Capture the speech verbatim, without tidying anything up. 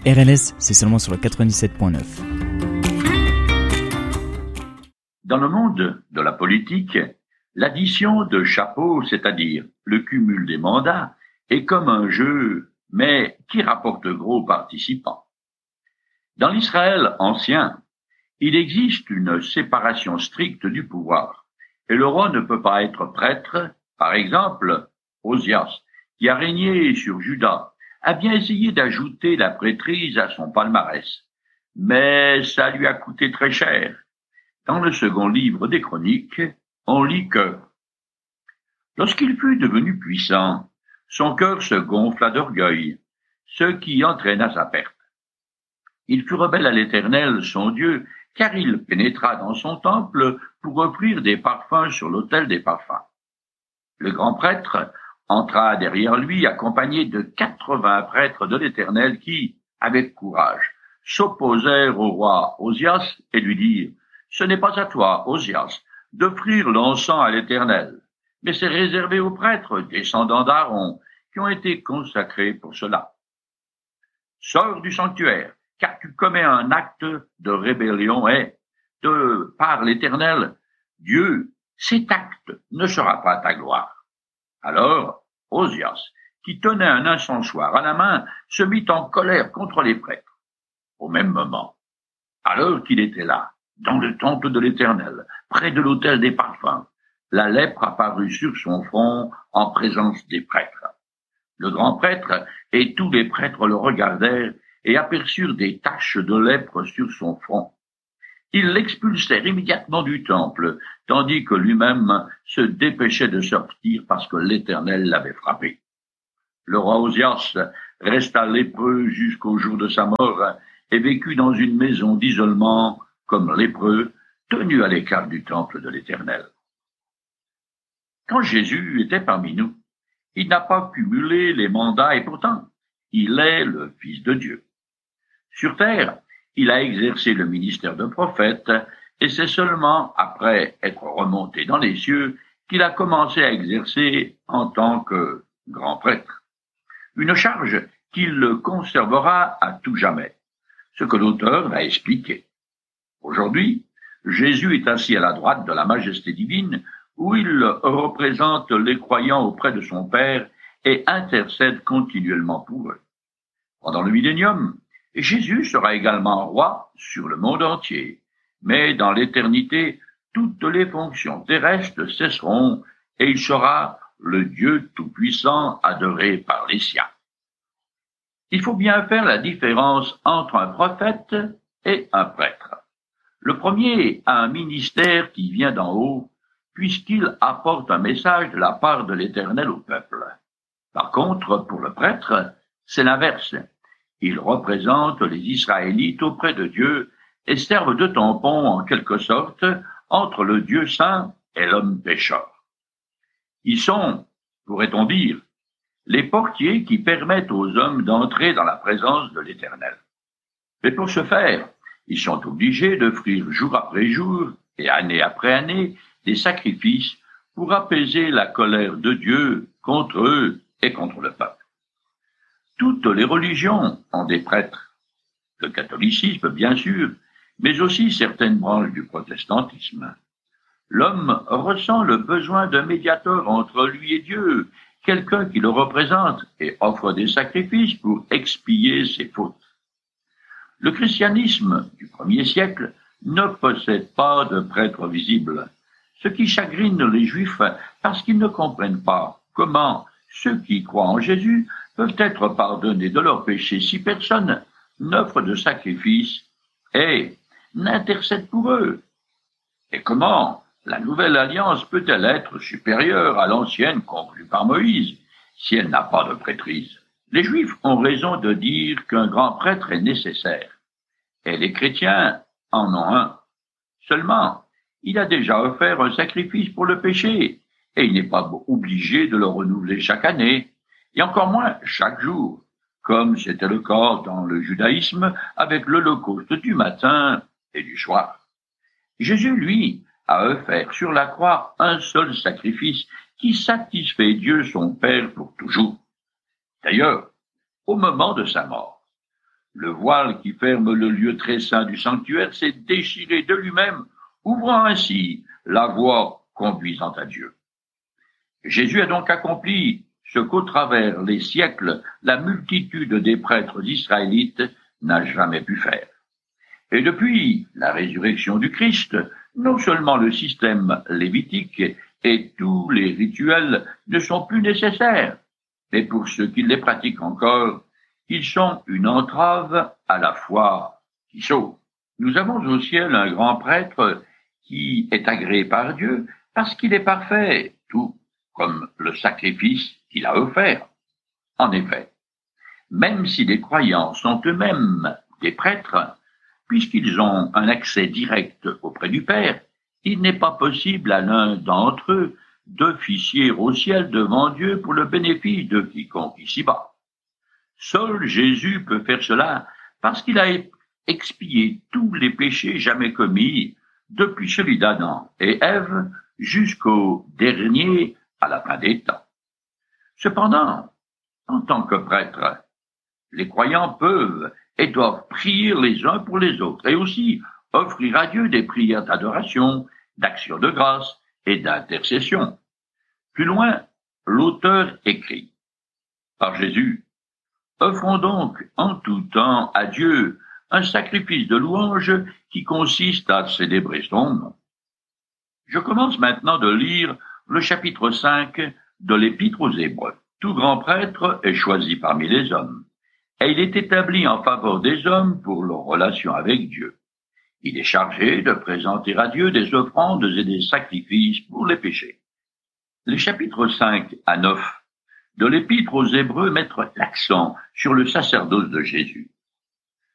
R L S, c'est seulement sur le quatre-vingt-dix-sept point neuf. Dans le monde de la politique, l'addition de chapeaux, c'est-à-dire le cumul des mandats, est comme un jeu, mais qui rapporte gros aux participants. Dans l'Israël ancien, il existe une séparation stricte du pouvoir, et le roi ne peut pas être prêtre. Par exemple, Osias, qui a régné sur Juda, a bien essayé d'ajouter la prêtrise à son palmarès, mais ça lui a coûté très cher. Dans le second livre des Chroniques, on lit que lorsqu'il fut devenu puissant, son cœur se gonfla d'orgueil, ce qui entraîna sa perte. Il fut rebelle à l'Éternel, son Dieu, car il pénétra dans son temple pour offrir des parfums sur l'autel des parfums. Le grand prêtre entra derrière lui, accompagné de quatre-vingts prêtres de l'Éternel qui, avec courage, s'opposèrent au roi Osias et lui dirent « Ce n'est pas à toi, Osias, d'offrir l'encens à l'Éternel, mais c'est réservé aux prêtres descendants d'Aaron qui ont été consacrés pour cela. Sors du sanctuaire, car tu commets un acte de rébellion et, de par l'Éternel, Dieu, cet acte ne sera pas ta gloire. » Alors, Osias, qui tenait un incensoir à la main, se mit en colère contre les prêtres. Au même moment, alors qu'il était là, dans le temple de l'Éternel, près de l'autel des parfums, la lèpre apparut sur son front en présence des prêtres. Le grand prêtre et tous les prêtres le regardèrent et aperçurent des taches de lèpre sur son front. Ils l'expulsèrent immédiatement du temple, tandis que lui-même se dépêchait de sortir parce que l'Éternel l'avait frappé. Le roi Osias resta lépreux jusqu'au jour de sa mort et vécut dans une maison d'isolement comme lépreux, tenu à l'écart du temple de l'Éternel. Quand Jésus était parmi nous, il n'a pas cumulé les mandats et pourtant, il est le Fils de Dieu. Sur terre, il a exercé le ministère de prophète et c'est seulement après être remonté dans les cieux qu'il a commencé à exercer en tant que grand prêtre. Une charge qu'il conservera à tout jamais, ce que l'auteur va expliquer. Aujourd'hui, Jésus est assis à la droite de la majesté divine où il représente les croyants auprès de son Père et intercède continuellement pour eux. Pendant le millénium, Jésus sera également roi sur le monde entier, mais dans l'éternité, toutes les fonctions terrestres cesseront et il sera le Dieu tout-puissant adoré par les siens. Il faut bien faire la différence entre un prophète et un prêtre. Le premier a un ministère qui vient d'en haut, puisqu'il apporte un message de la part de l'Éternel au peuple. Par contre, pour le prêtre, c'est l'inverse. Il représente les Israélites auprès de Dieu et servent de tampon, en quelque sorte, entre le Dieu saint et l'homme pécheur. Ils sont, pourrait-on dire, les portiers qui permettent aux hommes d'entrer dans la présence de l'Éternel. Mais pour ce faire, ils sont obligés d'offrir jour après jour et année après année des sacrifices pour apaiser la colère de Dieu contre eux et contre le peuple. Toutes les religions ont des prêtres. Le catholicisme, bien sûr, mais aussi certaines branches du protestantisme. L'homme ressent le besoin d'un médiateur entre lui et Dieu, quelqu'un qui le représente et offre des sacrifices pour expier ses fautes. Le christianisme du premier siècle ne possède pas de prêtre visible, ce qui chagrine les Juifs parce qu'ils ne comprennent pas comment ceux qui croient en Jésus peuvent être pardonnés de leurs péchés si personne n'offre de sacrifice et n'intercède pour eux. Et comment la nouvelle alliance peut-elle être supérieure à l'ancienne conclue par Moïse si elle n'a pas de prêtrise? Les Juifs ont raison de dire qu'un grand prêtre est nécessaire, et les chrétiens en ont un. Seulement, il a déjà offert un sacrifice pour le péché, et il n'est pas obligé de le renouveler chaque année, et encore moins chaque jour, comme c'était le cas dans le judaïsme avec l'holocauste du matin et du soir. Jésus, lui, a offert sur la croix un seul sacrifice qui satisfait Dieu son Père pour toujours. D'ailleurs, au moment de sa mort, Le voile qui ferme le lieu très saint du sanctuaire s'est déchiré de lui-même, ouvrant ainsi la voie conduisant à Dieu. Jésus a donc accompli ce qu'au travers les siècles, la multitude des prêtres israélites n'a jamais pu faire. Et depuis la résurrection du Christ, non seulement le système lévitique et tous les rituels ne sont plus nécessaires, mais pour ceux qui les pratiquent encore, ils sont une entrave à la foi qui sauve. Nous avons au ciel un grand prêtre qui est agréé par Dieu parce qu'il est parfait, tout comme le sacrifice qu'il a offert. En effet, même si les croyants sont eux-mêmes des prêtres, puisqu'ils ont un accès direct auprès du Père, il n'est pas possible à l'un d'entre eux d'officier au ciel devant Dieu pour le bénéfice de quiconque ici-bas. Seul Jésus peut faire cela parce qu'il a expié tous les péchés jamais commis depuis celui d'Adam et Ève jusqu'au dernier à la fin des temps. Cependant, en tant que prêtres, les croyants peuvent et doivent prier les uns pour les autres et aussi offrir à Dieu des prières d'adoration, d'action de grâce et d'intercession. Plus loin, l'auteur écrit: Par Jésus, offrons donc en tout temps à Dieu un sacrifice de louange qui consiste à célébrer son nom. Je commence maintenant de lire le chapitre cinq de l'Épître aux Hébreux. Tout grand prêtre est choisi parmi les hommes, et il est établi en faveur des hommes pour leur relation avec Dieu. Il est chargé de présenter à Dieu des offrandes et des sacrifices pour les péchés. Les chapitres cinq à neuf de l'Épître aux Hébreux mettent l'accent sur le sacerdoce de Jésus.